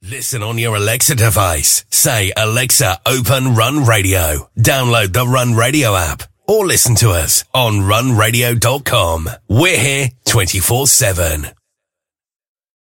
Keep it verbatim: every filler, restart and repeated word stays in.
Listen on your Alexa device. Say, Alexa, open Run Radio. Download the Run Radio app or listen to us on run radio dot com. We're here twenty-four seven.